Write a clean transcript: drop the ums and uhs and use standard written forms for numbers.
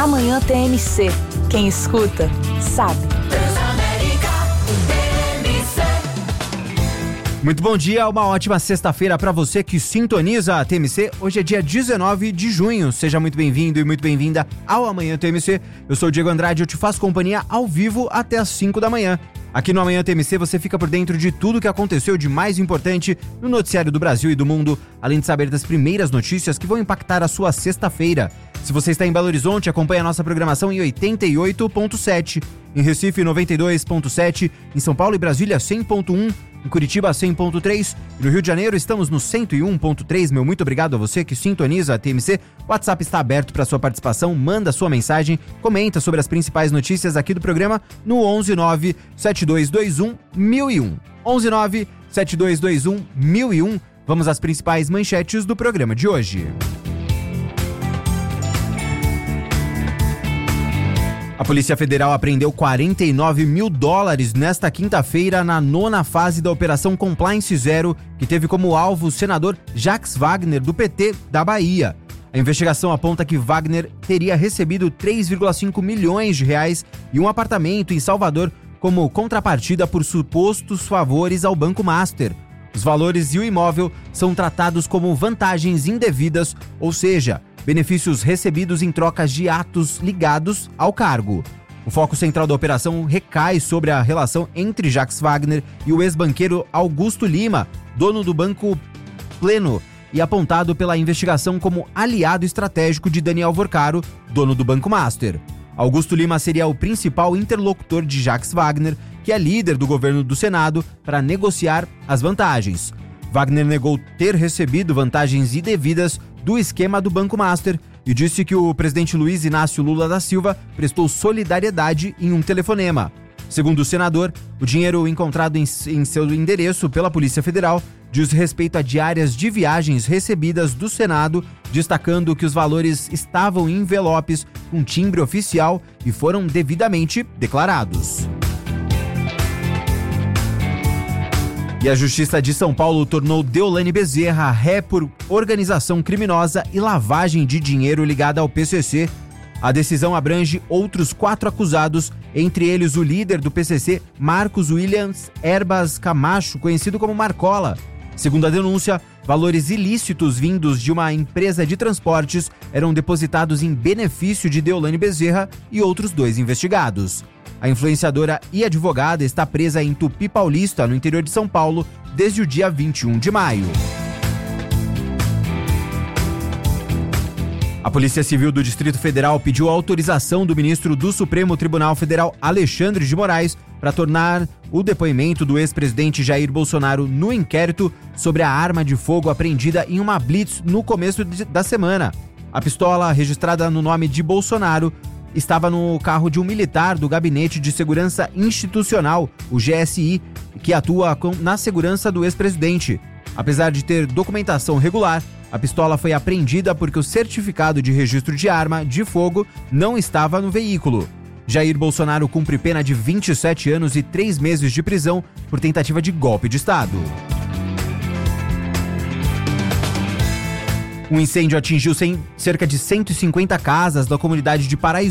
Amanhã TMC. Quem escuta, sabe. Muito bom dia, uma ótima sexta-feira para você que sintoniza a TMC. Hoje é dia 19 de junho. Seja muito bem-vindo e muito bem-vinda ao Amanhã TMC. Eu sou o Diego Andrade e eu te faço companhia ao vivo até às 5 da manhã. Aqui no Amanhã TMC você fica por dentro de tudo que aconteceu de mais importante no noticiário do Brasil e do mundo, além de saber das primeiras notícias que vão impactar a sua sexta-feira. Se você está em Belo Horizonte, acompanhe a nossa programação em 88.7, em Recife 92.7, em São Paulo e Brasília 100.1, em Curitiba 100.3 e no Rio de Janeiro estamos no 101.3. Meu muito obrigado a você que sintoniza a TMC. O WhatsApp está aberto para sua participação, manda sua mensagem, comenta sobre as principais notícias aqui do programa no 119-7221-1001. 119-7221-1001. Vamos às principais manchetes do programa de hoje. A Polícia Federal apreendeu $49 mil nesta quinta-feira na 9ª fase da Operação Compliance Zero, que teve como alvo o senador Jacques Wagner, do PT da Bahia. A investigação aponta que Wagner teria recebido R$3,5 milhões e um apartamento em Salvador como contrapartida por supostos favores ao Banco Master. Os valores e o imóvel são tratados como vantagens indevidas, ou seja, benefícios recebidos em trocas de atos ligados ao cargo. O foco central da operação recai sobre a relação entre Jacques Wagner e o ex-banqueiro Augusto Lima, dono do Banco Pleno e apontado pela investigação como aliado estratégico de Daniel Vorcaro, dono do Banco Master. Augusto Lima seria o principal interlocutor de Jacques Wagner, que é líder do governo do Senado, para negociar as vantagens. Wagner negou ter recebido vantagens indevidas do esquema do Banco Master e disse que o presidente Luiz Inácio Lula da Silva prestou solidariedade em um telefonema. Segundo o senador, o dinheiro encontrado em seu endereço pela Polícia Federal diz respeito a diárias de viagens recebidas do Senado, destacando que os valores estavam em envelopes com timbre oficial e foram devidamente declarados. E a Justiça de São Paulo tornou Deolane Bezerra ré por organização criminosa e lavagem de dinheiro ligada ao PCC. A decisão abrange outros 4 acusados, entre eles o líder do PCC, Marcos Williams Herbas Camacho, conhecido como Marcola. Segundo a denúncia, valores ilícitos vindos de uma empresa de transportes eram depositados em benefício de Deolane Bezerra e outros 2 investigados. A influenciadora e advogada está presa em Tupi Paulista, no interior de São Paulo, desde o dia 21 de maio. A Polícia Civil do Distrito Federal pediu autorização do ministro do Supremo Tribunal Federal, Alexandre de Moraes, para tornar o depoimento do ex-presidente Jair Bolsonaro no inquérito sobre a arma de fogo apreendida em uma blitz no começo da semana. A pistola, registrada no nome de Bolsonaro, estava no carro de um militar do Gabinete de Segurança Institucional, o GSI, que atua na segurança do ex-presidente. Apesar de ter documentação regular, a pistola foi apreendida porque o certificado de registro de arma de fogo não estava no veículo. Jair Bolsonaro cumpre pena de 27 anos e 3 meses de prisão por tentativa de golpe de Estado. Um incêndio atingiu cerca de 150 casas da comunidade de Paraíso